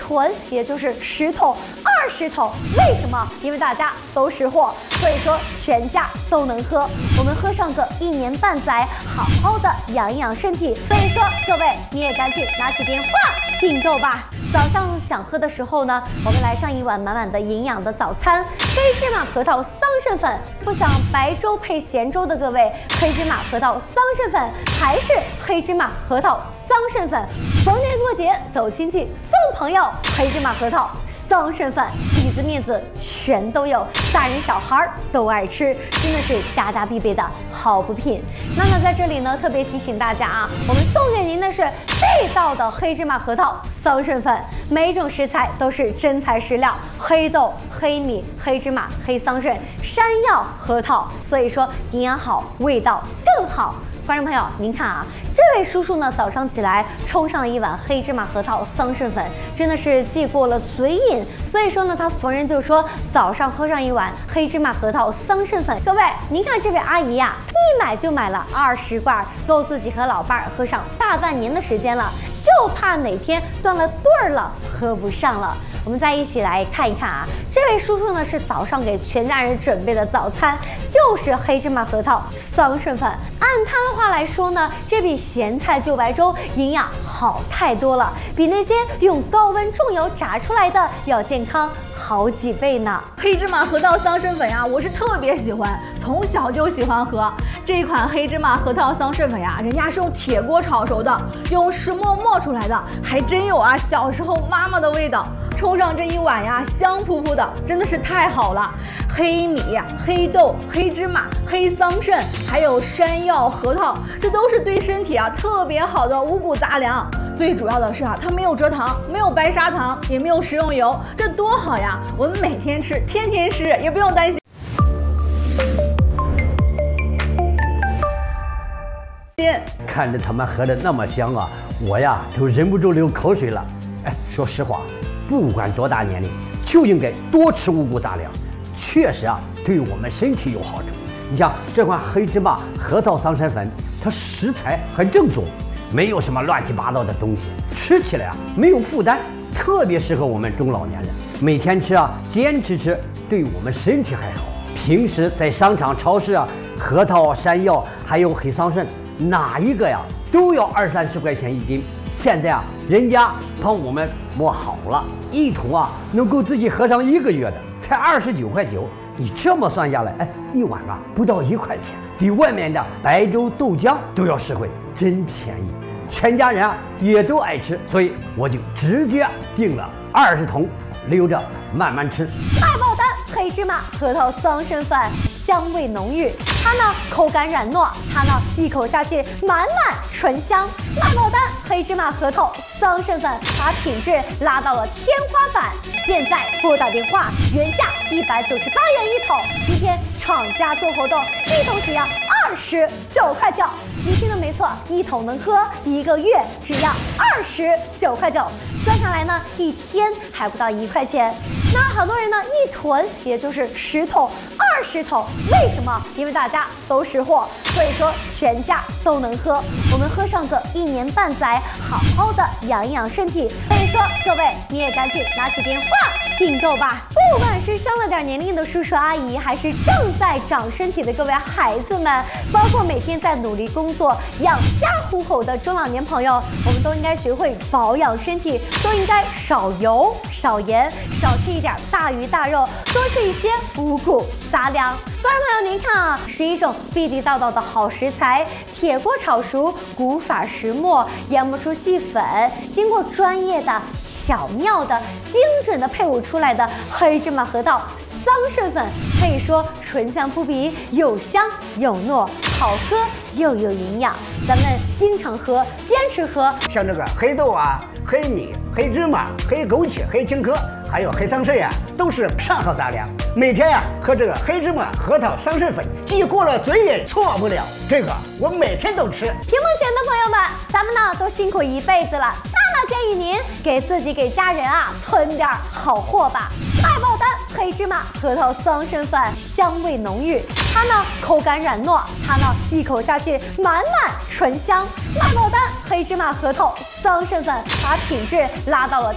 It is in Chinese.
囤也就是10桶、20桶。为什么？因为大家都识货，所以说全家都能喝。我们喝上个1年半载，好好的养一养身体。所以说各位你也赶紧拿起电话订购吧。早上想喝的时候呢，我们来上一碗满满的营养的早餐，黑芝麻核桃桑葚粉。不想白粥配咸粥的各位，黑芝麻核桃桑葚粉还是黑芝麻核桃桑葚粉。逢年过节走亲戚送朋友，黑芝麻核桃桑葚粉，底子面子全都有，大人小孩都爱吃，真的是家家必备的好补品。娜娜在这里呢特别提醒大家啊，我们送给您的是地道的黑芝麻核桃桑葚粉，每一种食材都是真材实料，黑豆、黑米、黑芝麻、黑桑葚、山药、核桃，所以说营养好，味道更好。观众朋友，您看啊，这位叔叔呢，早上起来冲上了一碗黑芝麻核桃桑葚粉，真的是忌过了嘴瘾。所以说呢，他逢人就说早上喝上一碗黑芝麻核桃桑葚粉。各位，您看这位阿姨呀，一买就买了20罐，够自己和老伴儿喝上大半年的时间了，就怕哪天断了队儿了，喝不上了。我们再一起来看一看啊，这位叔叔呢是早上给全家人准备的早餐，就是黑芝麻核桃桑葚粉。按他的话来说呢，这比咸菜就白粥营养好太多了，比那些用高温重油炸出来的要健康好几倍呢。 黑芝麻核桃桑葚粉呀，我是特别喜欢，从小就喜欢喝这款黑芝麻核桃桑葚粉呀，人家是用铁锅炒熟的，用石磨磨出来的，还真有啊小时候妈妈的味道。冲上这一碗呀，香扑扑的，真的是太好了。黑米、黑豆、黑芝麻、黑桑葚，还有山药、核桃，这都是对身体啊特别好的五谷杂粮。最主要的是啊，它没有蔗糖，没有白砂糖，也没有食用油，这多好呀！我们每天吃，天天吃，也不用担心。 看着他们喝的那么香啊，我呀都忍不住流口水了。哎，说实话，不管多大年龄，就应该多吃五谷杂粮，确实啊对我们身体有好处。你像这款黑芝麻核桃桑葚粉，它食材很正宗，没有什么乱七八糟的东西，吃起来啊没有负担，特别适合我们中老年人。每天吃啊，坚持吃，对我们身体还好。平时在商场、超市啊，核桃、山药还有黑桑葚，哪一个呀都要20-30块钱一斤。现在啊，人家帮我们磨好了，一桶啊能够自己喝上1个月的，才29块9。你这么算下来，哎，一碗啊不到1块钱，比外面的白粥豆浆都要实惠，真便宜。全家人啊也都爱吃，所以我就直接订了20桶，留着慢慢吃。 大爆单黑芝麻核桃桑葚粉，香味浓郁，它呢口感软糯，它呢一口下去满满醇香。大爆单黑芝麻核桃桑葚粉，把品质拉到了天花板。现在拨打电话，原价198元一桶，今天厂家做活动，一桶只要29块9。你听的没错，一桶能喝1个月，只要29块9。算下来呢，一天还不到1块钱。那好多人呢一囤也就是10桶、20桶。为什么？因为大家都识货，所以说全家都能喝。我们喝上个1年半载，好好的养一养身体。所以说各位你也赶紧拿起电话订购吧。不管是上了点年龄的叔叔阿姨，还是正在长身体的各位孩子们，包括每天在努力工作养家糊口的中老年朋友，我们都应该学会保养身体，都应该少油、少盐，少吃一点大鱼大肉，多吃一些五谷杂粮。观众朋友，您看啊，是一种地地道道的好食材，铁锅炒熟，古法石磨研磨出细粉，经过专业的、巧妙的、精准的配伍出来的黑芝麻核桃桑葚粉，可以说醇香扑鼻，有香有糯，好喝又有营养。咱们经常喝，坚持喝。 像这个黑豆啊、黑米、黑芝麻、黑枸杞、黑青稞，还有黑桑葚呀，都是上好杂粮。每天呀喝这个黑芝麻核桃桑葚粉，既过了嘴瘾，错不了。这个我每天都吃。 屏幕前的朋友们，咱们呢都辛苦一辈子了，那建议您给自己给家人啊囤点好货吧。大爆单黑芝麻核桃桑葚粉，香味浓郁，它呢口感软糯，它呢一口下去满满醇香。大爆单黑芝麻核桃桑葚粉，把品质拉到了